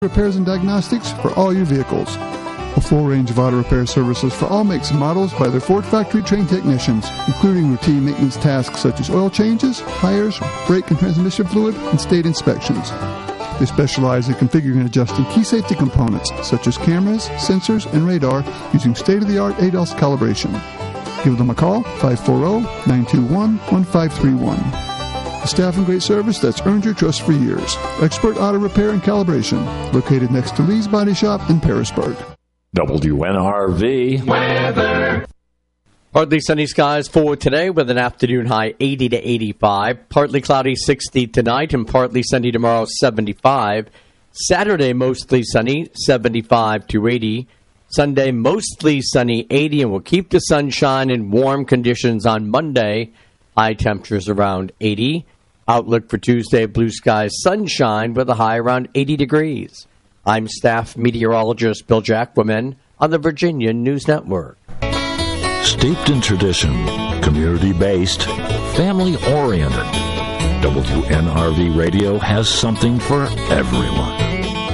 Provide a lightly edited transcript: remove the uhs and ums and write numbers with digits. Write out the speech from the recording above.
Repairs and diagnostics for all your vehicles. A full range of auto repair services for all makes and models by their Ford factory-trained technicians, including routine maintenance tasks such as oil changes, tires, brake and transmission fluid, and state inspections. They specialize in configuring and adjusting key safety components such as cameras, sensors, and radar using state-of-the-art ADAS calibration. Give them a call, 540-921-1531. A staff and great service that's earned your trust for years. Expert auto repair and calibration. Located next to Lee's Body Shop in Parisburg. WNRV weather. Partly sunny skies for today with an afternoon high 80 to 85. Partly cloudy 60 tonight and partly sunny tomorrow 75. Saturday mostly sunny 75 to 80. Sunday mostly sunny 80, and we'll keep the sunshine and warm conditions on Monday. High temperatures around 80. Outlook for Tuesday, blue skies, sunshine with a high around 80 degrees. I'm staff meteorologist Bill Jacquemin on the Virginia News Network. Steeped in tradition, community-based, family-oriented, WNRV Radio has something for everyone.